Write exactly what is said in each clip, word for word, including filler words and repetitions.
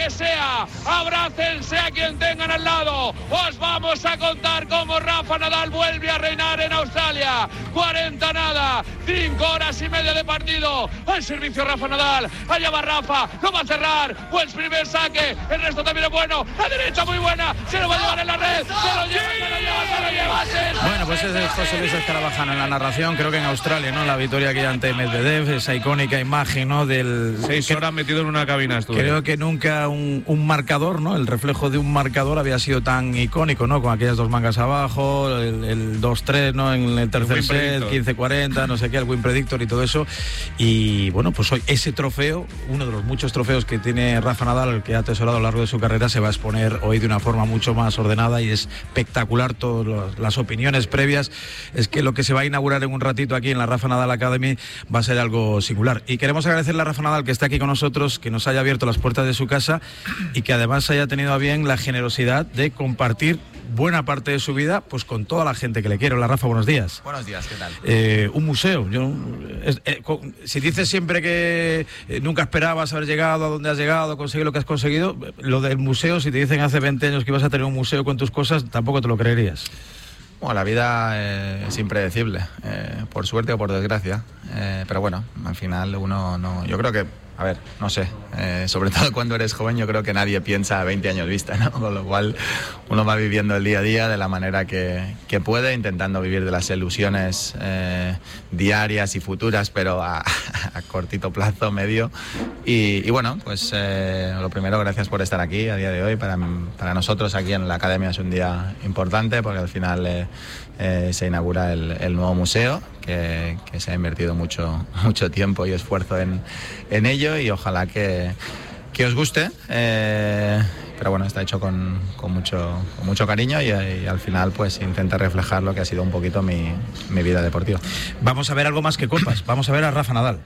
que sea, abrácense a quien tengan al lado. Os vamos a contar cómo Rafa Nadal vuelve a reinar en Australia. cuarenta nada, cinco horas y media de partido. Al servicio Rafa Nadal, allá va Rafa, lo va a cerrar. Buen primer saque, el resto también es bueno. La derecha muy buena, se lo va a llevar en la red. Se lo lleva, se lo lleva, se lo lleva. Se lo bueno, pues ese es José Luis Escarabajano en la narración, creo que en Australia, ¿no? La victoria que ante Medvedev, esa icónica imagen, ¿no? Del seis horas metido en una cabina estuve. Creo que nunca un, un marcador, ¿no? El reflejo de un marcador había sido tan icónico, ¿no? Con aquellas dos mangas abajo, el, el dos tres, ¿no? En el tercer el set, quince cuarenta, no sé qué, el Win Predictor y todo eso. Y bueno, pues hoy ese trofeo, uno de los muchos trofeos que tiene Rafa Nadal, que ha atesorado a lo largo de su carrera, se va a exponer hoy de una forma mucho más ordenada y es espectacular. Todas las opiniones previas es que lo que se va a inaugurar en un ratito aquí en la Rafa Nadal Academy va a ser algo singular. Y queremos agradecerle a Rafa Nadal que está aquí con nosotros, que nos haya abierto las puertas de su casa y que además haya tenido a bien la generosidad de compartir buena parte de su vida pues con toda la gente que le quiere. Hola Rafa, buenos días. Buenos días, ¿qué tal? Eh, un museo. Yo, es, eh, con, si dices siempre que eh, nunca esperabas haber llegado a donde has llegado, conseguir lo que has conseguido, lo del museo, si te dicen hace veinte años que ibas a tener un museo con tus cosas, tampoco te lo creerías. Bueno, la vida eh, es impredecible, eh, por suerte o por desgracia, eh, pero bueno, al final uno no, yo creo que, a ver, no sé, eh, sobre todo cuando eres joven yo creo que nadie piensa a veinte años vista, ¿no? Con lo cual uno va viviendo el día a día de la manera que, que puede, intentando vivir de las ilusiones eh, diarias y futuras, pero a, a cortito plazo, medio. Y, y bueno, pues eh, lo primero, gracias por estar aquí a día de hoy. Para, para nosotros aquí en la Academia es un día importante porque al final eh, eh, se inaugura el, el nuevo museo, que, que se ha invertido mucho, mucho tiempo y esfuerzo en, en ello y ojalá que, que os guste. Eh, pero bueno, está hecho con, con, mucho, con mucho cariño y, y al final pues intenta reflejar lo que ha sido un poquito mi, mi vida deportiva. Vamos a ver algo más que copas, vamos a ver a Rafa Nadal.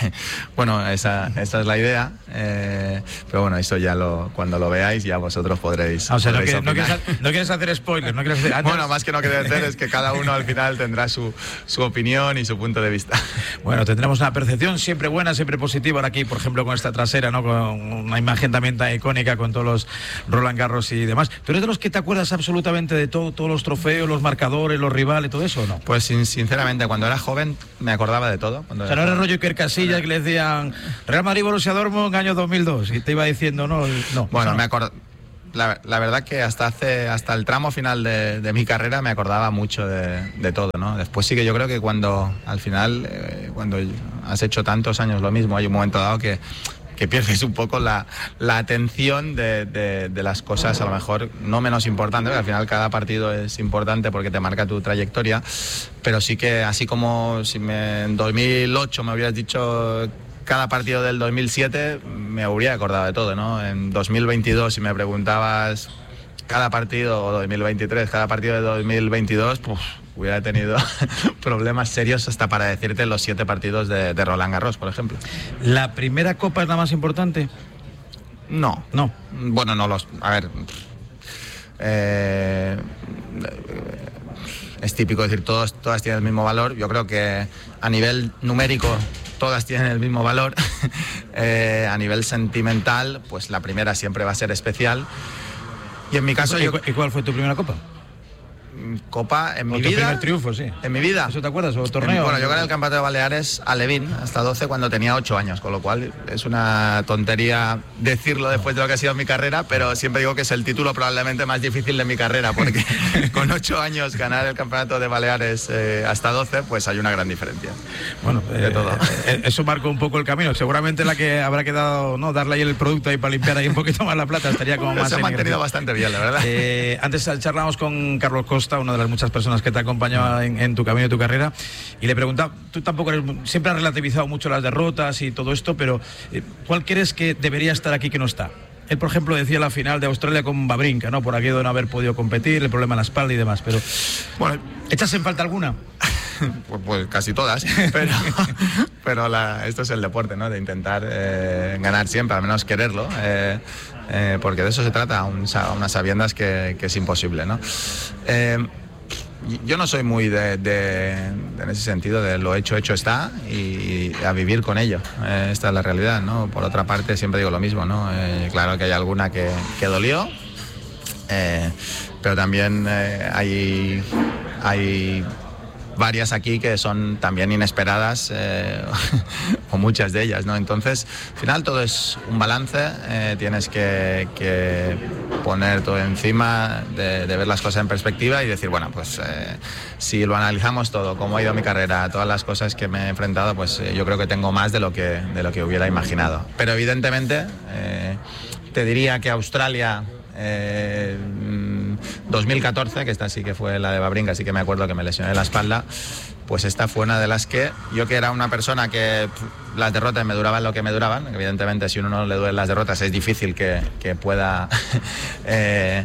Bueno, esa, esa es la idea, eh, pero bueno, eso ya lo, cuando lo veáis ya vosotros podréis. Ah, o sea, podréis no, quieres, no, quieres, no quieres hacer spoilers, no quieres hacer... Antes... Bueno, más que no querer hacer es que cada uno al final tendrá su, su opinión y su punto de vista. Bueno, tendremos una percepción siempre buena, siempre positiva. Ahora aquí, por ejemplo, con esta trasera, ¿no? Con una imagen también tan icónica con todos los Roland Garros y demás. ¿Tú eres de los que te acuerdas absolutamente de todo, todos los trofeos, los marcadores, los rivales, todo eso o no? Pues sinceramente, cuando era joven me acordaba de todo. Cuando o sea, no era rollo Iker Casillas que le decían Real Madrid Borussia Dortmund año dos mil dos y te iba diciendo no, no. Bueno, no. me acuerdo. La, la verdad que hasta hace hasta el tramo final de, de mi carrera me acordaba mucho de, de todo, ¿no? Después sí que yo creo que cuando al final, eh, cuando has hecho tantos años lo mismo, hay un momento dado que que pierdes un poco la, la atención de, de, de las cosas a lo mejor no menos importantes, porque al final cada partido es importante porque te marca tu trayectoria, pero sí que así como si me, en dos mil ocho me hubieras dicho cada partido del dos mil siete, me habría acordado de todo, ¿no? En dos mil veintidós si me preguntabas cada partido, o dos mil veintitrés, cada partido de dos mil veintidós, pues hubiera tenido problemas serios hasta para decirte los siete partidos de, de Roland Garros, por ejemplo. ¿La primera copa es la más importante? No. No. Bueno, no los... A ver... Eh, es típico decir todos, todas tienen el mismo valor. Yo creo que a nivel numérico todas tienen el mismo valor. eh, a nivel sentimental, pues la primera siempre va a ser especial. Y en mi caso... ¿Y, yo... ¿y cuál fue tu primera copa? Copa en o mi tu vida. primer triunfo, sí. En mi vida. ¿Eso te acuerdas? ¿O torneo? En, bueno, yo gané el Campeonato de Baleares a Levin hasta doce cuando tenía ocho años, con lo cual es una tontería decirlo después de lo que ha sido mi carrera, pero siempre digo que es el título probablemente más difícil de mi carrera, porque con ocho años ganar el Campeonato de Baleares eh, hasta doce, pues hay una gran diferencia. Bueno, de eh, todo. Eh, eso marcó un poco el camino. Seguramente la que habrá quedado, no, darle ahí el producto ahí para limpiar ahí un poquito más la plata estaría como Pero más. Se ha mantenido bastante bien, la verdad. Eh, antes charlábamos con Carlos Costa, una de las muchas personas que te acompañaba en, en tu camino y tu carrera, y le preguntaba, tú tampoco eres, siempre has relativizado mucho las derrotas y todo esto, pero eh, ¿cuál crees que debería estar aquí que no está? Él, por ejemplo, decía la final de Australia con Wawrinka, ¿no? Por aquello de no haber podido competir, el problema en la espalda y demás, pero bueno, ¿echas en falta alguna? Pues, pues casi todas, pero, pero la, esto es el deporte, ¿no? De intentar eh, ganar siempre, al menos quererlo, eh, eh, porque de eso se trata, a, un, a unas sabiendas que, que es imposible, ¿no? Eh, yo no soy muy de, de, de en ese sentido de lo hecho, hecho está y, y a vivir con ello. Eh, esta es la realidad, ¿no? Por otra parte, siempre digo lo mismo, ¿no? Eh, claro que hay alguna que, que dolió, eh, pero también eh, hay, hay varias aquí que son también inesperadas, eh, o muchas de ellas, ¿no? Entonces, al final todo es un balance, eh, tienes que, que poner todo encima, de, de ver las cosas en perspectiva y decir, bueno, pues eh, si lo analizamos todo, cómo ha ido mi carrera, todas las cosas que me he enfrentado, pues eh, yo creo que tengo más de lo que, de lo que hubiera imaginado. Pero evidentemente, eh, te diría que Australia... Eh, dos mil catorce, que esta sí que fue la de Babringa, sí que me acuerdo que me lesioné la espalda, pues esta fue una de las que yo, que era una persona que pff, las derrotas me duraban lo que me duraban, evidentemente si uno no le duelen las derrotas es difícil que, que pueda eh,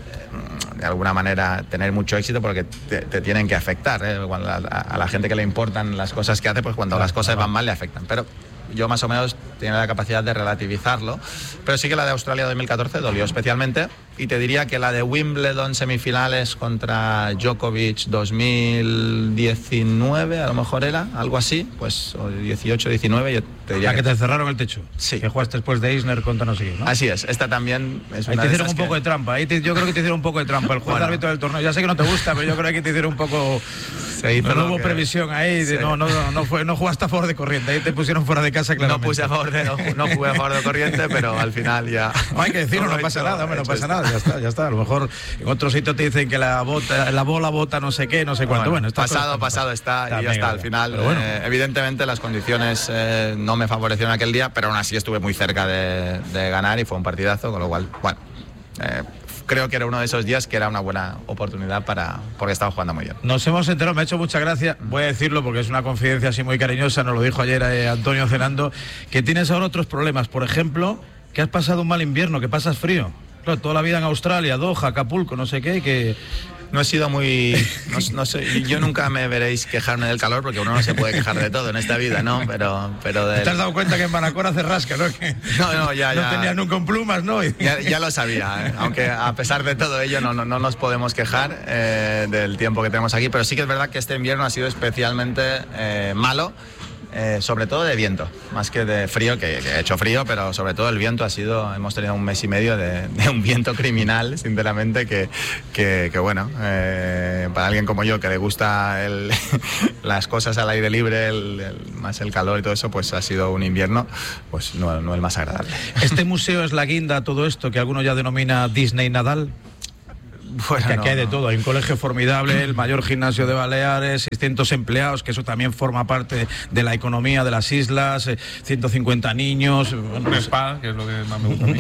de alguna manera tener mucho éxito porque te, te tienen que afectar, ¿eh? Cuando a, a la gente que le importan las cosas que hace, pues cuando las cosas van mal le afectan, pero yo más o menos tenía la capacidad de relativizarlo, pero sí que la de Australia dos mil catorce dolió especialmente, y te diría que la de Wimbledon semifinales contra Djokovic dos mil diecinueve, a lo mejor era, algo así, pues o dieciocho, diecinueve, yo te diría la que, que te cerraron el techo. Sí. Que jugaste después de Isner contra no sé qué, ¿no? Así es, esta también es ahí una te de hicieron esas un que... poco de trampa, ahí te, yo creo que te hicieron un poco de trampa el juez Bueno. árbitro del torneo. Ya sé que no te gusta, pero yo creo que te hicieron un poco... Se hizo no, no lo hubo que- previsión ahí, de- Sí. no, no, no, fue, no jugaste a favor de corriente, ahí te pusieron fuera de casa No claramente. puse a favor de, no, no jugué a favor de corriente, pero al final ya... No hay que decirlo, no Lo pasa hecho- nada, hombre, no hecho pasa está. nada, ya está, ya está. A lo mejor en otro sitio te dicen que la bota, la bola bota no sé qué, no sé cuánto. Bueno, Bueno, está pasado, pasado está, y ya está. Al final, Pero bueno. eh, evidentemente las condiciones eh, no me favorecieron aquel día, pero aún así estuve muy cerca de, de ganar y fue un partidazo, con lo cual, bueno, eh, creo que era uno de esos días que era una buena oportunidad para, porque estaba jugando muy bien. Nos hemos enterado, me ha hecho mucha gracia, voy a decirlo porque es una confidencia así muy cariñosa, nos lo dijo ayer eh, Antonio cenando, que tienes ahora otros problemas, por ejemplo, que has pasado un mal invierno, que pasas frío. Claro, toda la vida en Australia, Doha, Acapulco, no sé qué, que... No he sido muy... No, no sé, yo nunca me veréis quejarme del calor porque uno no se puede quejar de todo en esta vida, ¿no? Pero, pero del... ¿Te has dado cuenta que en Manacor hace rasca, no? Que No, no, ya, no ya. tenías nunca un plumas, ¿no? Y- Ya, ya lo sabía, ¿eh? Aunque a pesar de todo ello no, no, no nos podemos quejar eh, del tiempo que tenemos aquí, pero sí que es verdad que este invierno ha sido especialmente eh, malo, eh, sobre todo de viento, más que de frío, que, que ha hecho frío, pero sobre todo el viento ha sido, hemos tenido un mes y medio de, de un viento criminal, sinceramente, que, que, que bueno, eh, para alguien como yo que le gusta el, las cosas al aire libre, el, el, más el calor y todo eso, pues ha sido un invierno pues no, no el más agradable. Este museo es la guinda a todo esto que alguno ya denomina Disney Nadal. Bueno, Que no, aquí hay de no. todo, hay un colegio formidable, el mayor gimnasio de Baleares, seiscientos empleados, que eso también forma parte de la economía de las islas, eh, ciento cincuenta niños. Bueno, Un spa, que es lo que más me gusta a mí.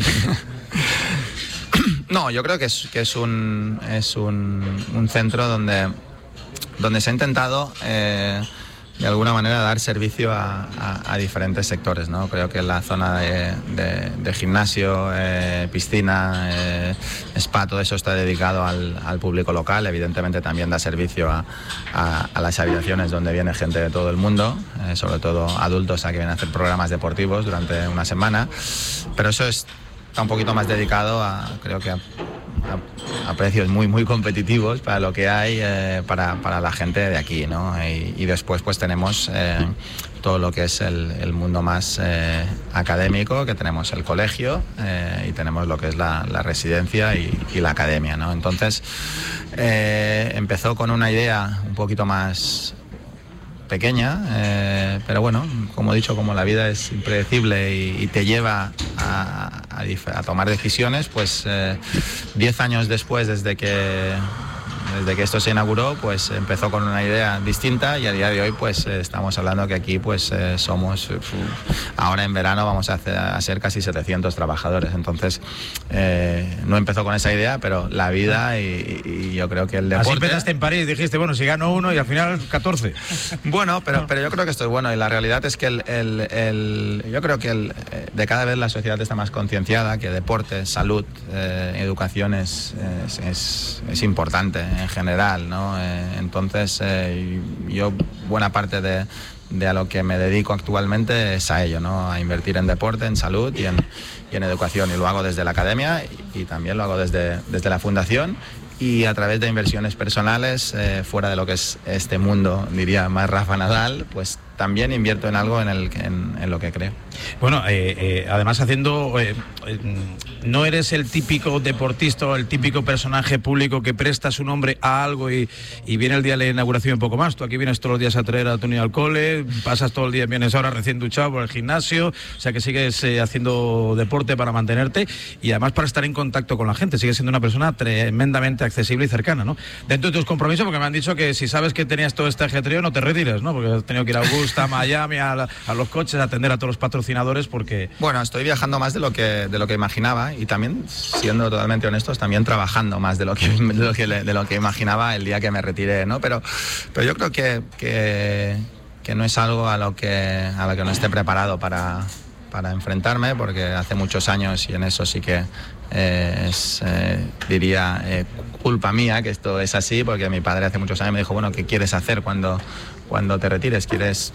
No, yo creo que es, que es un, es un, un centro donde, donde se ha intentado eh, de alguna manera dar servicio a, a, a diferentes sectores, ¿no? Creo que la zona de, de, de gimnasio, eh, piscina, eh, spa, todo eso está dedicado al, al público local. Evidentemente también da servicio a, a, a las habitaciones donde viene gente de todo el mundo, eh, sobre todo adultos a que vienen a hacer programas deportivos durante una semana, pero eso es está un poquito más dedicado a, creo que a, a, a precios muy muy competitivos para lo que hay eh, para, para la gente de aquí, ¿no? Y, y después pues tenemos eh, todo lo que es el, el mundo más eh, académico, que tenemos el colegio eh, y tenemos lo que es la, la residencia y, y la academia, ¿no? Entonces eh, empezó con una idea un poquito más pequeña, eh, pero bueno, como he dicho, como la vida es impredecible y, y te lleva a, a, a tomar decisiones, pues eh, diez años después, desde que desde que esto se inauguró, pues empezó con una idea distinta y a día de hoy pues eh, estamos hablando que aquí pues eh, somos, uf, ahora en verano vamos a, hacer, a ser casi setecientos trabajadores, entonces eh, no empezó con esa idea, pero la vida y, y yo creo que el deporte... Así empezaste en París, dijiste, bueno, si gano uno y al final catorce. Bueno, pero, pero yo creo que esto es bueno y la realidad es que el, el, el, yo creo que el, de cada vez la sociedad está más concienciada que deporte, salud, eh, educación es, es, es, es importante en general, ¿no? Eh, entonces eh, yo buena parte de, de a lo que me dedico actualmente es a ello, ¿no? A invertir en deporte, en salud y en, y en educación, y lo hago desde la academia y, y también lo hago desde, desde la fundación y a través de inversiones personales, eh, fuera de lo que es este mundo, diría más Rafa Nadal, pues también invierto en algo en, el, en, en lo que creo. Bueno, eh, eh, además haciendo, eh, eh, no eres el típico deportista o el típico personaje público que presta su nombre a algo y, y viene el día de la inauguración y poco más. Tú aquí vienes todos los días a traer a tu niño al cole, pasas todo el día, vienes ahora recién duchado por el gimnasio, o sea que sigues eh, haciendo deporte para mantenerte y además para estar en contacto con la gente. Sigues siendo una persona tremendamente accesible y cercana, ¿no? Dentro de tus compromisos, porque me han dicho que si sabes que tenías todo este ajetreo no te retires, ¿no? Porque has tenido que ir a Augusta, a Miami, a, la, a los coches, a atender a todos los patrocinadores, porque... Bueno, estoy viajando más de lo que de lo que imaginaba y también, siendo totalmente honestos, también trabajando más de lo que de lo que, de lo que imaginaba el día que me retiré, ¿no? Pero, pero yo creo que, que, que no es algo a lo que, a lo que no esté preparado para, para enfrentarme, porque hace muchos años, y en eso sí que eh, es, eh, diría, eh, culpa mía que esto es así, porque mi padre hace muchos años me dijo, bueno, ¿qué quieres hacer cuando, cuando te retires? ¿Quieres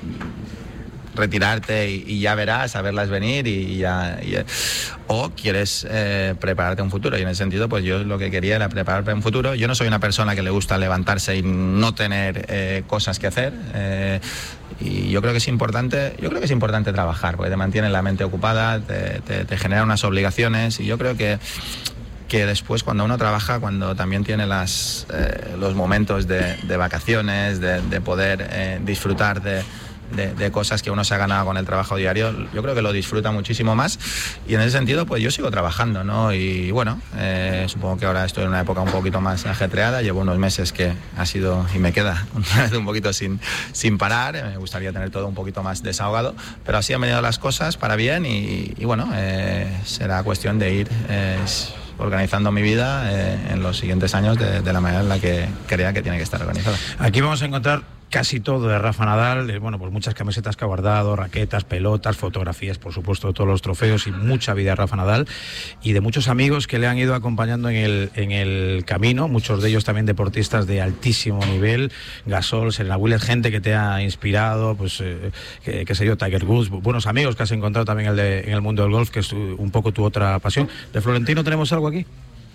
retirarte y, y ya verás, a verlas venir y ya, y, o quieres eh, prepararte un futuro? Y en ese sentido, pues yo lo que quería era prepararme un futuro. Yo no soy una persona que le gusta levantarse y no tener eh, cosas que hacer, eh, y yo creo que es importante, yo creo que es importante trabajar, porque te mantiene la mente ocupada, te, te, te genera unas obligaciones, y yo creo que que después, cuando uno trabaja, cuando también tiene las, eh, los momentos de, de vacaciones, de, de poder eh, disfrutar de, de, de cosas que uno se ha ganado con el trabajo diario, yo creo que lo disfruta muchísimo más, y en ese sentido pues yo sigo trabajando, ¿no? Y bueno, eh, supongo que ahora estoy en una época un poquito más ajetreada, llevo unos meses que ha sido, y me queda un poquito sin, sin parar, me gustaría tener todo un poquito más desahogado, pero así han venido las cosas para bien, y, y bueno, eh, será cuestión de ir eh, organizando mi vida eh, en los siguientes años de, de la manera en la que crea que tiene que estar organizada. Aquí vamos a encontrar casi todo de Rafa Nadal, eh, bueno, pues muchas camisetas que ha guardado, raquetas, pelotas, fotografías, por supuesto, de todos los trofeos, y mucha vida de Rafa Nadal, y de muchos amigos que le han ido acompañando en el, en el camino, muchos de ellos también deportistas de altísimo nivel, Gasol, Serena Williams, gente que te ha inspirado, pues, eh, que, que sé yo, Tiger Woods, buenos amigos que has encontrado también el de, en el mundo del golf, que es tu, un poco tu otra pasión. ¿De Florentino tenemos algo aquí?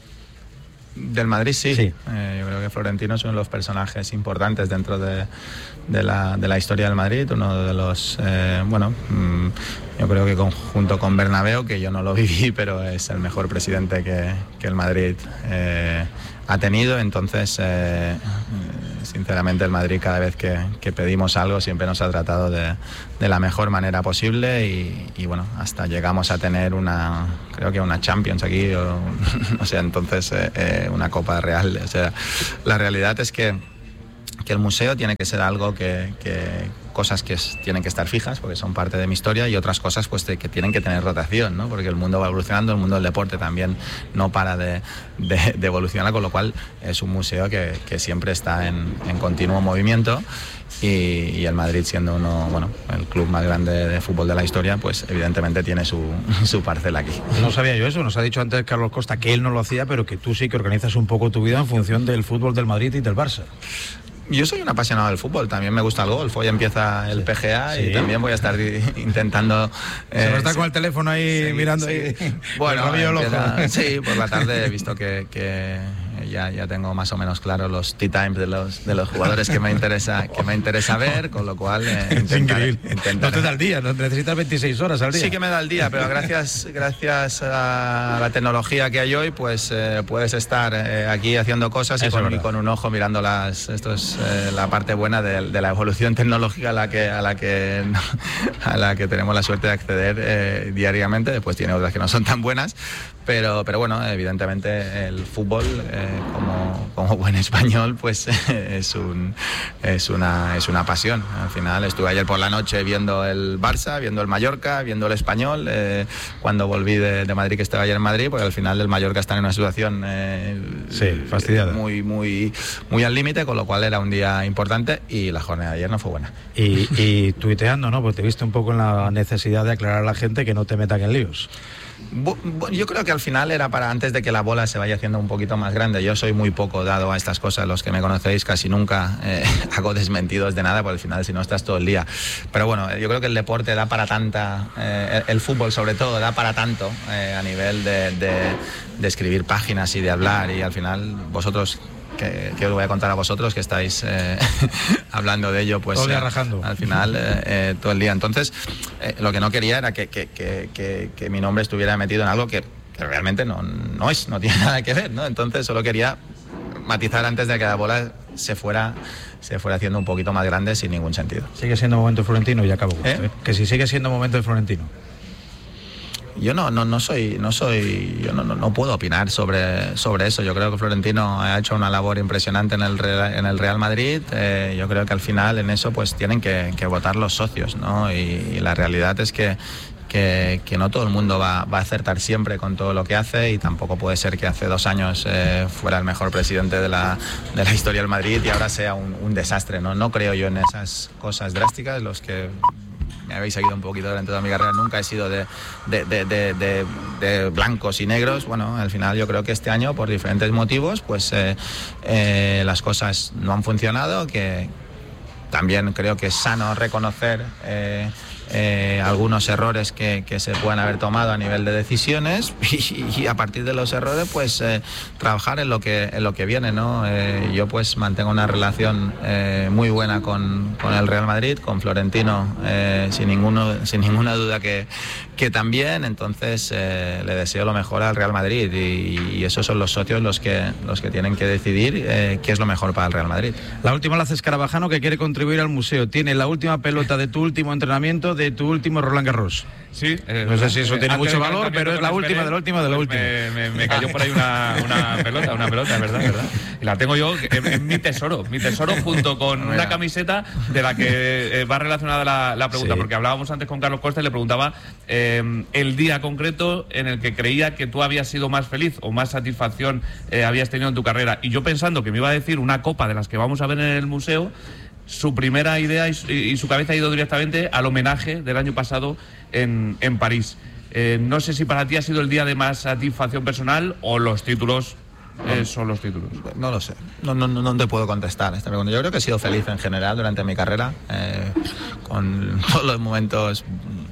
Del Madrid sí, sí. Eh, yo creo que Florentino es uno de los personajes importantes dentro de, de, la, de la historia del Madrid, uno de los, eh, bueno, mmm, yo creo que con, junto con Bernabéu, que yo no lo viví, pero es el mejor presidente que, que el Madrid eh, ha tenido. Entonces, eh, sinceramente, el Madrid, cada vez que, que pedimos algo, siempre nos ha tratado de, de la mejor manera posible, y, y bueno, hasta llegamos a tener una, creo que una Champions aquí, o, o sea, entonces eh, eh, una Copa Real. O sea, la realidad es que, que el museo tiene que ser algo que, que cosas que es, tienen que estar fijas porque son parte de mi historia, y otras cosas pues de, que tienen que tener rotación, ¿no? Porque el mundo va evolucionando, el mundo del deporte también no para de, de, de evolucionar, con lo cual es un museo que, que siempre está en, en continuo movimiento, y, y el Madrid, siendo uno, bueno, el club más grande de fútbol de la historia, pues evidentemente tiene su, su parcela aquí. No sabía yo eso, nos ha dicho antes Carlos Costa que él no lo hacía, pero que tú sí que organizas un poco tu vida en función del fútbol del Madrid y del Barça. Yo soy un apasionado del fútbol, también me gusta el golf. Hoy empieza el P G A, sí, y también voy a estar intentando... Eh, Se va a estar con el teléfono ahí, sí, mirando sí. ahí. Bueno, empieza, sí, por la tarde he visto que, que ya, ya tengo más o menos claro los tea times de los, de los jugadores que me interesa que me interesa ver, con lo cual... Eh, intentar, es increíble. Intentar... No te da el día, no necesitas veintiséis horas al día. Sí que me da el día, pero gracias, gracias a la tecnología que hay hoy, pues eh, puedes estar eh, aquí haciendo cosas y con, y con un ojo mirando las... Esto es eh, la parte buena de, de la evolución tecnológica a la que a la que a la que tenemos la suerte de acceder eh, diariamente. Después tiene otras que no son tan buenas, pero pero bueno, evidentemente el fútbol, eh, como, como buen español, pues eh, es un es una es una pasión. Al final estuve ayer por la noche viendo el Barça, viendo el Mallorca, viendo el Español, eh, cuando volví de, de Madrid, que estaba ayer en Madrid, porque al final el Mallorca está en una situación eh, sí, fastidiada, muy muy muy al límite, con lo cual era un día importante, y la jornada de ayer no fue buena. Y, y tuiteando, ¿no? Pues te viste un poco en la necesidad de aclarar a la gente que no te metan en líos. Yo creo que al final era para antes de que la bola se vaya haciendo un poquito más grande. Yo soy muy poco dado a estas cosas, los que me conocéis casi nunca eh, hago desmentidos de nada, porque al final si no estás todo el día. Pero bueno, yo creo que el deporte da para tanta, eh, el, el fútbol sobre todo da para tanto eh, a nivel de, de, de escribir páginas y de hablar, y al final vosotros... Que, que os voy a contar a vosotros que estáis eh, hablando de ello, pues eh, al final eh, eh, todo el día. Entonces, eh, lo que no quería era que, que, que, que, que mi nombre estuviera metido en algo que, que realmente no, no es, no tiene nada que ver, ¿no? Entonces, solo quería matizar antes de que la bola se fuera se fuera haciendo un poquito más grande sin ningún sentido. Sigue siendo momento de Florentino y acabo. ¿Eh? ¿Eh? Que si sigue siendo momento de Florentino. Yo no, no, no soy, no soy, yo no, no, no puedo opinar sobre, sobre eso. Yo creo que Florentino ha hecho una labor impresionante en el Real, en el Real Madrid. Eh, yo creo que al final en eso pues tienen que, que votar los socios, ¿no? Y, y la realidad es que Que, que no todo el mundo va, va a acertar siempre con todo lo que hace, y tampoco puede ser que hace dos años eh, fuera el mejor presidente de la, de la historia del Madrid y ahora sea un, un desastre, ¿no? No creo yo en esas cosas drásticas. Los que me habéis seguido un poquito durante toda mi carrera, nunca he sido de, de, de, de, de, de blancos y negros. Bueno, al final yo creo que este año, por diferentes motivos, pues eh, eh, las cosas no han funcionado, que también creo que es sano reconocer eh, Eh, algunos errores que, que se puedan haber tomado a nivel de decisiones, y, y a partir de los errores pues eh, trabajar en lo que en lo que viene, ¿no? Eh, yo pues mantengo una relación eh, muy buena con, con el Real Madrid, con Florentino, eh, sin ninguno sin ninguna duda que, que también. Entonces eh, le deseo lo mejor al Real Madrid, y, y esos son los socios los que los que tienen que decidir eh, qué es lo mejor para el Real Madrid. La última la hace Escarabajano, que quiere contribuir al museo. Tiene la última pelota de tu último entrenamiento, de tu último Roland Garros. Sí, eh, no sé si eso eh, tiene mucho del valor, pero es la última esperé, de la última de la pues última. Me, me, me cayó por ahí una, una pelota, una pelota, ¿verdad? ¿verdad? Y la tengo yo, es, es mi tesoro, mi tesoro junto con Mira. una camiseta de la que eh, va relacionada la, la pregunta, sí. Porque hablábamos antes con Carlos Costa y le preguntaba eh, el día concreto en el que creía que tú habías sido más feliz o más satisfacción eh, habías tenido en tu carrera. Y yo pensando que me iba a decir una copa de las que vamos a ver en el museo, su primera idea y su, y su cabeza ha ido directamente al homenaje del año pasado en, en París. Eh, no sé si para ti ha sido el día de más satisfacción personal o los títulos eh, son los títulos. No lo sé, no, no, no te puedo contestar esta pregunta. Yo creo que he sido feliz en general durante mi carrera, eh, con todos los momentos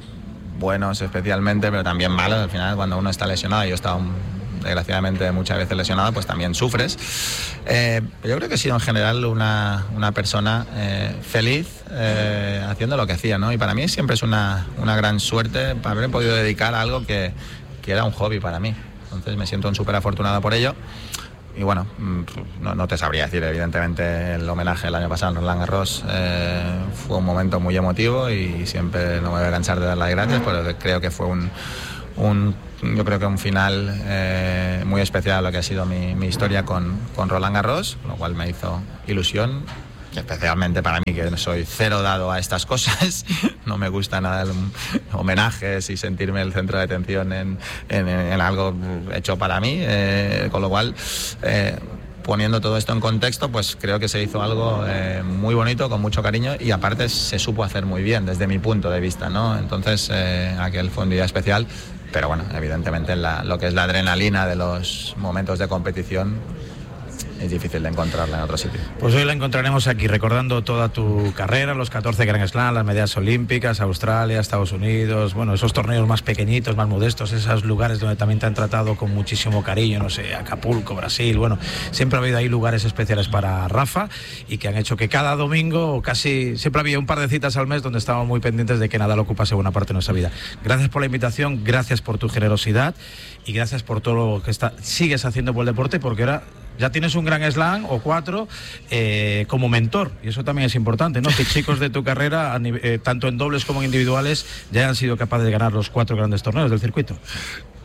buenos especialmente, pero también malos. Al final, cuando uno está lesionado, yo he estado desgraciadamente muchas veces lesionado, pues también sufres. Eh, yo creo que he sido en general una, una persona eh, feliz eh, haciendo lo que hacía, ¿no? Y para mí siempre es una, una gran suerte haber podido dedicar a algo que, que era un hobby para mí. Entonces me siento súper afortunado por ello. Y bueno, no, no te sabría decir, evidentemente el homenaje el año pasado en Roland Garros eh, fue un momento muy emotivo, y siempre no me voy a cansar de dar las gracias, pero creo que fue un, un yo creo que un final eh, muy especial a lo que ha sido mi, mi historia con, con Roland Garros, lo cual me hizo ilusión, especialmente para mí, que soy cero dado a estas cosas. No me gusta nada el, homenajes y sentirme el centro de atención en, en, en algo hecho para mí, eh, con lo cual eh, poniendo todo esto en contexto, pues creo que se hizo algo eh, muy bonito, con mucho cariño, y aparte se supo hacer muy bien desde mi punto de vista, ¿no? Entonces eh, aquel fue un día especial. Pero bueno, evidentemente la, lo que es la adrenalina de los momentos de competición es difícil de encontrarla en otro sitio. Pues hoy la encontraremos aquí, recordando toda tu carrera, los catorce Grand Slam, las medallas olímpicas, Australia, Estados Unidos, bueno, esos torneos más pequeñitos, más modestos, esos lugares donde también te han tratado con muchísimo cariño, no sé, Acapulco, Brasil, bueno, siempre ha habido ahí lugares especiales para Rafa, y que han hecho que cada domingo, casi, siempre había un par de citas al mes donde estábamos muy pendientes de que Nadal ocupase buena parte de nuestra vida. Gracias por la invitación, gracias por tu generosidad, y gracias por todo lo que está, sigues haciendo por el deporte, porque ahora ya tienes un Grand Slam o cuatro eh, como mentor, y eso también es importante, ¿no? Que chicos de tu carrera, a nivel, eh, tanto en dobles como en individuales, ya han sido capaces de ganar los cuatro grandes torneos del circuito.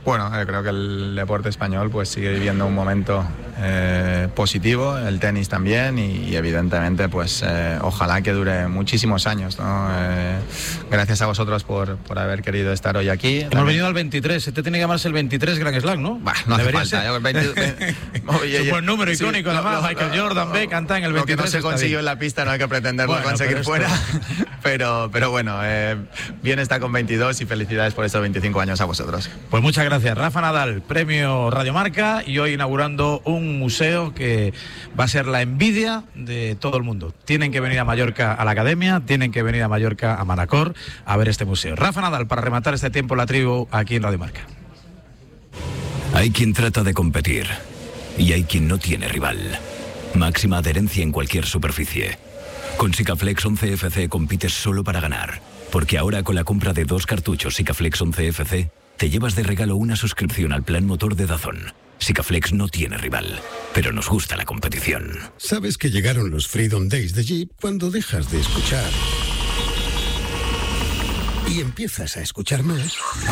Bueno, eh, creo que el deporte español pues sigue viviendo un momento eh, positivo, el tenis también, y, y evidentemente pues eh, ojalá que dure muchísimos años, ¿no? Eh, gracias a vosotros por, por haber querido estar hoy aquí. Hemos también venido al veintitrés, este tiene que llamarse el veintitrés Grand Slam, ¿no? Bah, no hace falta. Ser. veinte, veinte, es un buen número sí, icónico, además, lo, lo, Michael Jordan, Beck, canta en el veintitrés. Lo que no se consiguió en la pista no hay que pretenderlo bueno, conseguir pero fuera, pero, pero bueno, eh, bien está con veintidós y felicidades por estos veinticinco años a vosotros. Pues muchas gracias, Rafa Nadal, premio Radiomarca, y hoy inaugurando un museo que va a ser la envidia de todo el mundo. Tienen que venir a Mallorca a la Academia, tienen que venir a Mallorca a Manacor a ver este museo. Rafa Nadal, para rematar este tiempo la tribu aquí en Radiomarca. Hay quien trata de competir y hay quien no tiene rival. Máxima adherencia en cualquier superficie. Con Sikaflex once F C compites solo para ganar, porque ahora con la compra de dos cartuchos Sikaflex once F C te llevas de regalo una suscripción al plan motor de DAZN. Sikaflex no tiene rival, pero nos gusta la competición. Sabes que llegaron los Freedom Days de Jeep cuando dejas de escuchar y empiezas a escuchar más.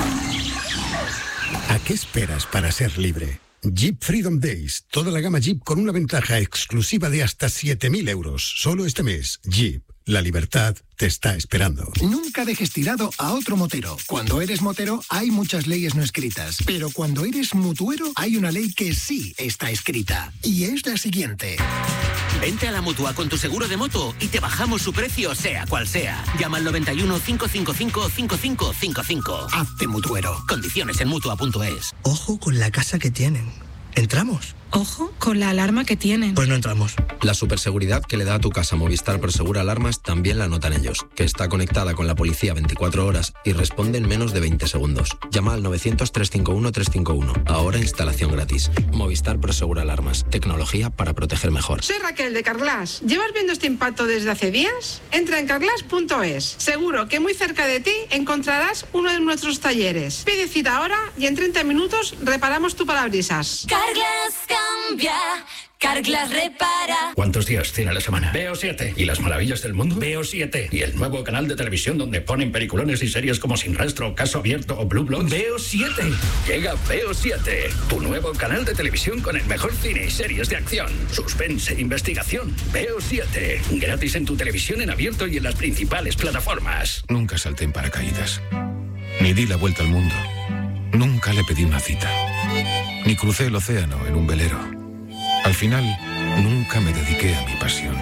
¿A qué esperas para ser libre? Jeep Freedom Days, toda la gama Jeep con una ventaja exclusiva de hasta siete mil euros. Solo este mes. Jeep, la libertad te está esperando. Nunca dejes tirado a otro motero. Cuando eres motero hay muchas leyes no escritas, pero cuando eres mutuero hay una ley que sí está escrita, y es la siguiente. Vente a la Mutua con tu seguro de moto y te bajamos su precio sea cual sea. Llama al noventa y uno, cinco cinco cinco, cinco cinco cinco cinco. Hazte mutuero. Condiciones en mutua punto es. Ojo con la casa que tienen. ¿Entramos? Ojo con la alarma que tienen. Pues no entramos. La superseguridad que le da a tu casa Movistar Prosegura Alarmas también la notan ellos, que está conectada con la policía veinticuatro horas y responde en menos de veinte segundos. Llama al novecientos, trescientos cincuenta y uno, trescientos cincuenta y uno. Ahora instalación gratis. Movistar Prosegura Alarmas. Tecnología para proteger mejor. Soy Raquel de Carglass. ¿Llevas viendo este impacto desde hace días? Entra en carglass punto es. Seguro que muy cerca de ti encontrarás uno de nuestros talleres. Pide cita ahora y en treinta minutos reparamos tu parabrisas. Carglass cambia, Carglass repara. ¿Cuántos días tiene la semana? Veo siete. ¿Y las maravillas del mundo? Veo siete. ¿Y el nuevo canal de televisión donde ponen peliculones y series como Sin Rastro, Caso Abierto o Blue Bloods? Veo siete. Llega Veo siete, tu nuevo canal de televisión con el mejor cine y series de acción, suspense e investigación. Veo siete. Gratis en tu televisión en abierto y en las principales plataformas. Nunca salté en paracaídas. Ni di la vuelta al mundo. Nunca le pedí una cita. Ni crucé el océano en un velero. Al final, nunca me dediqué a mi pasión.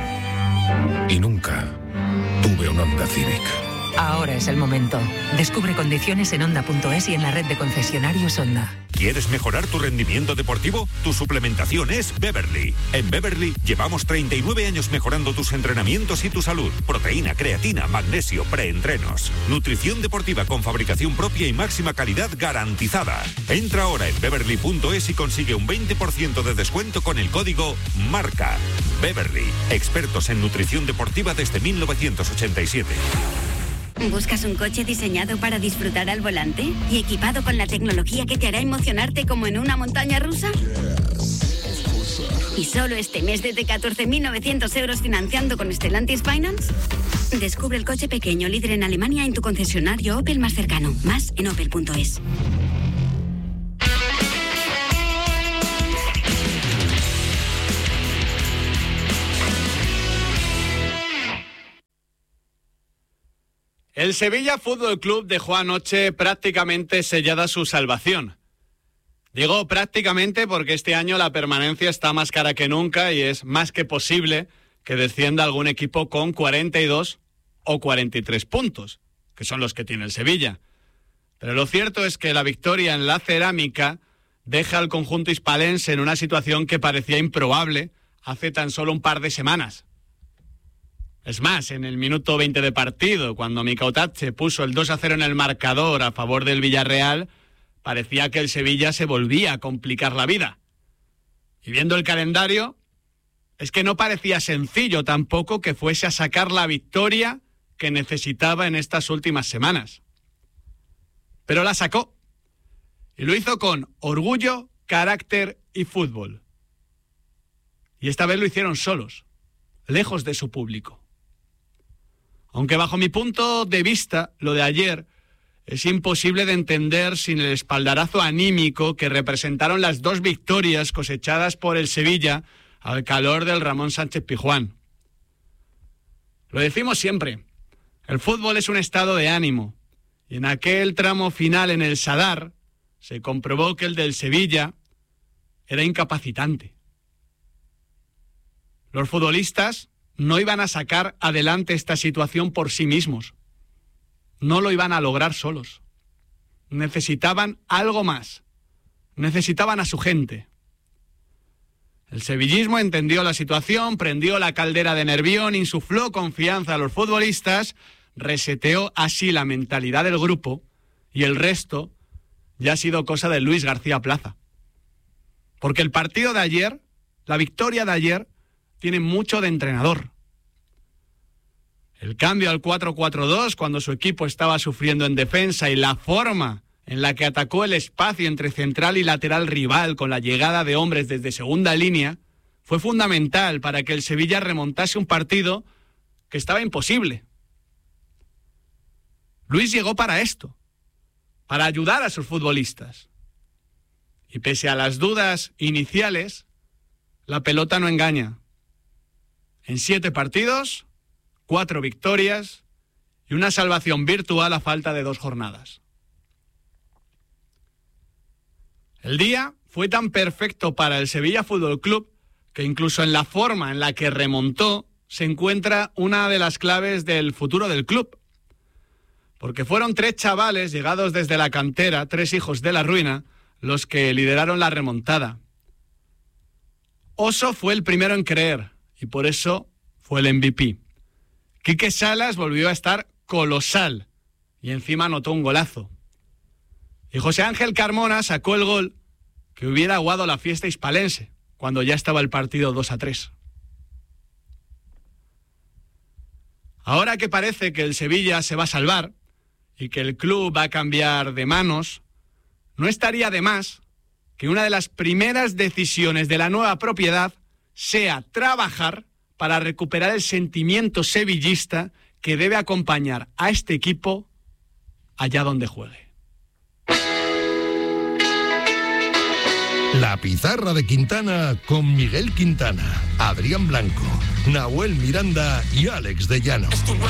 Y nunca tuve un Honda Civic. Ahora es el momento. Descubre condiciones en Honda punto es y en la red de concesionarios Honda. ¿Quieres mejorar tu rendimiento deportivo? Tu suplementación es Beverly. En Beverly llevamos treinta y nueve años mejorando tus entrenamientos y tu salud. Proteína, creatina, magnesio, preentrenos. Nutrición deportiva con fabricación propia y máxima calidad garantizada. Entra ahora en Beverly punto es y consigue un veinte por ciento de descuento con el código MARCA. Beverly, expertos en nutrición deportiva desde mil novecientos ochenta y siete. ¿Buscas un coche diseñado para disfrutar al volante y equipado con la tecnología que te hará emocionarte como en una montaña rusa? ¿Y solo este mes desde catorce mil novecientos euros financiando con Stellantis Finance? Descubre el coche pequeño líder en Alemania en tu concesionario Opel más cercano. Más en opel punto es. El Sevilla Fútbol Club dejó anoche prácticamente sellada su salvación. Digo prácticamente porque este año la permanencia está más cara que nunca y es más que posible que descienda algún equipo con cuarenta y dos o cuarenta y tres puntos, que son los que tiene el Sevilla. Pero lo cierto es que la victoria en la Cerámica deja al conjunto hispalense en una situación que parecía improbable hace tan solo un par de semanas. Es más, en el minuto veinte de partido, cuando Micautache puso el dos a cero en el marcador a favor del Villarreal, parecía que el Sevilla se volvía a complicar la vida. Y viendo el calendario, es que no parecía sencillo tampoco que fuese a sacar la victoria que necesitaba en estas últimas semanas. Pero la sacó. Y lo hizo con orgullo, carácter y fútbol. Y esta vez lo hicieron solos, lejos de su público. Aunque bajo mi punto de vista, lo de ayer es imposible de entender sin el espaldarazo anímico que representaron las dos victorias cosechadas por el Sevilla al calor del Ramón Sánchez Pizjuán. Lo decimos siempre, el fútbol es un estado de ánimo, y en aquel tramo final en el Sadar se comprobó que el del Sevilla era incapacitante. Los futbolistas no iban a sacar adelante esta situación por sí mismos. No lo iban a lograr solos. Necesitaban algo más. Necesitaban a su gente. El sevillismo entendió la situación, prendió la caldera de Nervión, insufló confianza a los futbolistas, reseteó así la mentalidad del grupo y el resto ya ha sido cosa de Luis García Plaza. Porque el partido de ayer, la victoria de ayer, tiene mucho de entrenador. El cambio al cuatro cuatro dos cuando su equipo estaba sufriendo en defensa y la forma en la que atacó el espacio entre central y lateral rival con la llegada de hombres desde segunda línea fue fundamental para que el Sevilla remontase un partido que estaba imposible. Luis llegó para esto, para ayudar a sus futbolistas. Y pese a las dudas iniciales, la pelota no engaña. En siete partidos, cuatro victorias y una salvación virtual a falta de dos jornadas. El día fue tan perfecto para el Sevilla Fútbol Club que incluso en la forma en la que remontó se encuentra una de las claves del futuro del club. Porque fueron tres chavales llegados desde la cantera, tres hijos de la ruina, los que lideraron la remontada. Oso fue el primero en creer y por eso fue el M V P. Quique Salas volvió a estar colosal y encima anotó un golazo. Y José Ángel Carmona sacó el gol que hubiera aguado la fiesta hispalense cuando ya estaba el partido dos a tres. Ahora que parece que el Sevilla se va a salvar y que el club va a cambiar de manos, no estaría de más que una de las primeras decisiones de la nueva propiedad sea trabajar para recuperar el sentimiento sevillista que debe acompañar a este equipo allá donde juegue. La pizarra de Quintana con Miguel Quintana, Adrián Blanco, Nahuel Miranda y Alex de Llano.